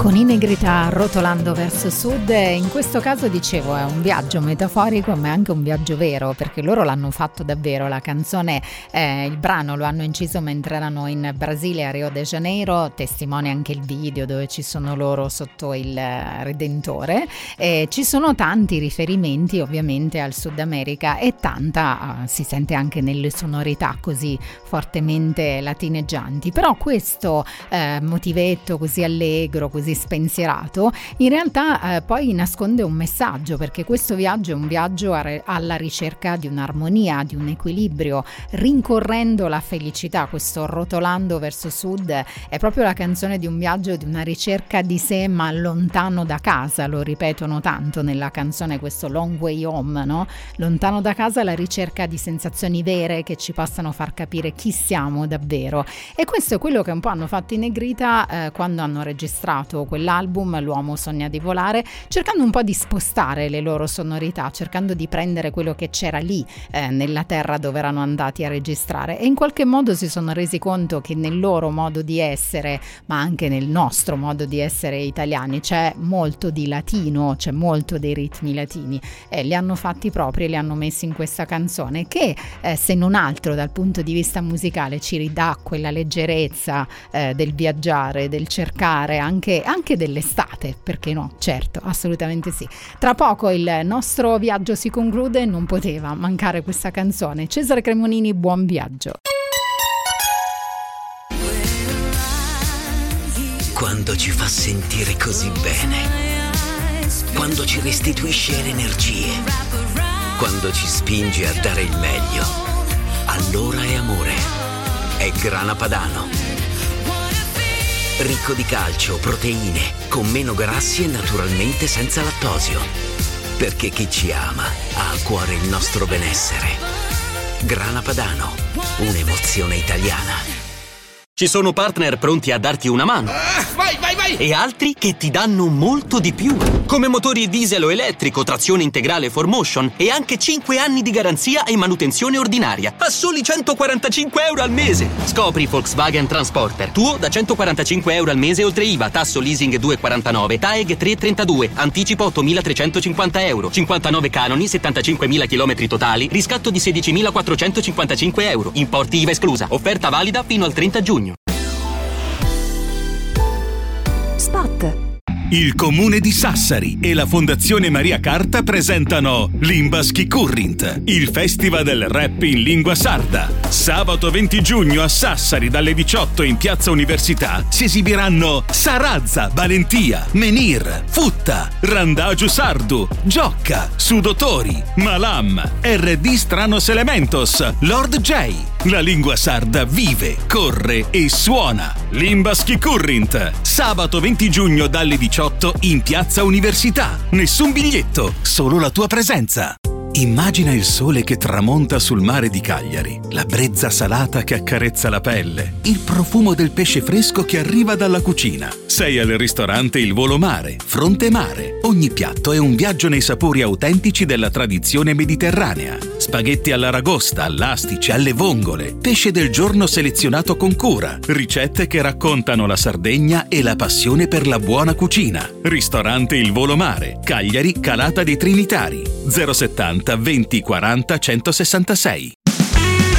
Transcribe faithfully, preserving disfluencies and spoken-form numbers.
Con Inegrità rotolando verso sud, in questo caso dicevo è un viaggio metaforico ma è anche un viaggio vero, perché loro l'hanno fatto davvero. La canzone, eh, il brano lo hanno inciso mentre erano in Brasile, a Rio de Janeiro, testimonia anche il video dove ci sono loro sotto il Redentore, e ci sono tanti riferimenti ovviamente al Sud America e tanta uh, si sente anche nelle sonorità così fortemente latineggianti. Però questo eh, motivetto così allegro, così spensierato, in realtà eh, poi nasconde un messaggio, perché questo viaggio è un viaggio a re- alla ricerca di un'armonia, di un equilibrio, rincorrendo la felicità. Questo rotolando verso sud è proprio la canzone di un viaggio, di una ricerca di sé ma lontano da casa, lo ripetono tanto nella canzone, questo long way home, no? Lontano da casa, la ricerca di sensazioni vere che ci possano far capire chi siamo davvero. E questo è quello che un po' hanno fatto i Negrita eh, quando hanno registrato quell'album L'uomo sogna di volare, cercando un po' di spostare le loro sonorità, cercando di prendere quello che c'era lì eh, nella terra dove erano andati a registrare, e in qualche modo si sono resi conto che nel loro modo di essere, ma anche nel nostro modo di essere italiani, c'è molto di latino, c'è molto dei ritmi latini, e li hanno fatti propri e li hanno messi in questa canzone che eh, se non altro dal punto di vista musicale ci ridà quella leggerezza eh, del viaggiare, del cercare anche anche dell'estate, perché no? Certo, assolutamente sì. Tra poco il nostro viaggio si conclude, non poteva mancare questa canzone. Cesare Cremonini, buon viaggio. Quando ci fa sentire così bene, quando ci restituisce le energie, quando ci spinge a dare il meglio, allora è amore. È Grana Padano. Ricco di calcio, proteine, con meno grassi e naturalmente senza lattosio. Perché chi ci ama ha a cuore il nostro benessere. Grana Padano, un'emozione italiana. Ci sono partner pronti a darti una mano. Uh, vai, vai, vai! E altri che ti danno molto di più. Come motori diesel o elettrico, trazione integrale four motion e anche cinque anni di garanzia e manutenzione ordinaria. A soli centoquarantacinque euro al mese. Scopri Volkswagen Transporter. Tuo da centoquarantacinque euro al mese oltre I V A, tasso leasing due virgola quarantanove, T A E G tre virgola trentadue, anticipo ottomilatrecentocinquanta euro, cinquantanove canoni, settantacinquemila chilometri totali, riscatto di sedicimilaquattrocentocinquantacinque euro, importi I V A esclusa. Offerta valida fino al trenta giugno. Spot. Il Comune di Sassari e la Fondazione Maria Carta presentano Limbaschi Current, il festival del rap in lingua sarda. Sabato venti giugno a Sassari dalle diciotto in Piazza Università si esibiranno Sarazza, Valentia, Menir, Futta, Randagio Sardu, Giocca, Sudotori, Malam, R D Stranos Elementos, Lord J. La lingua sarda vive, corre e suona. Limbaschi Current, sabato venti giugno dalle diciotto in Piazza Università. Nessun biglietto, solo la tua presenza. Immagina il sole che tramonta sul mare di Cagliari, la brezza salata che accarezza la pelle, il profumo del pesce fresco che arriva dalla cucina. Sei al ristorante Il Volo Mare, Fronte Mare. Ogni piatto è un viaggio nei sapori autentici della tradizione mediterranea. Spaghetti all'aragosta, all'astice, alle vongole, pesce del giorno selezionato con cura, ricette che raccontano la Sardegna e la passione per la buona cucina. Ristorante Il Volo Mare, Cagliari, Calata dei Trinitari, zero settanta venti quaranta centosessantasei.